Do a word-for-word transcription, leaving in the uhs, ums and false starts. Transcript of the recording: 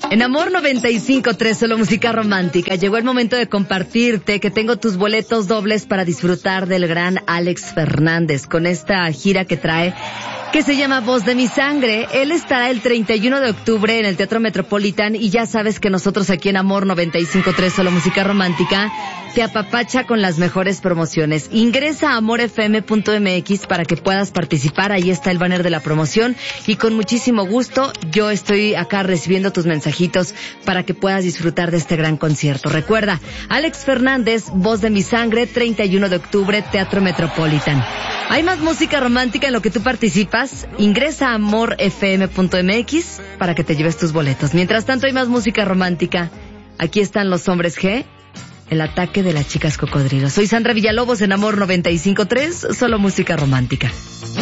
En Amor noventa y cinco punto tres, solo música romántica. Llegó el momento de compartirte que tengo tus boletos dobles para disfrutar del gran Alex Fernández con esta gira que trae, que se llama Voz de mi Sangre. Él estará el treinta y uno de octubre en el Teatro Metropolitan y ya sabes que nosotros aquí en Amor noventa y cinco punto tres, solo música romántica, te apapacha con las mejores promociones. Ingresa a amor f m punto m x para que puedas participar. Ahí está el banner de la promoción y con muchísimo gusto yo estoy acá recibiendo tus mensajitos para que puedas disfrutar de este gran concierto. Recuerda, Alex Fernández, Voz de mi Sangre, treinta y uno de octubre, Teatro Metropolitan. Hay más música romántica en lo que tú participas. Ingresa a amor f m punto m x para que te lleves tus boletos. Mientras tanto hay más música romántica. Aquí están los Hombres G, el ataque de las chicas cocodrilos. Soy Sandra Villalobos en Amor noventa y cinco punto tres, solo música romántica.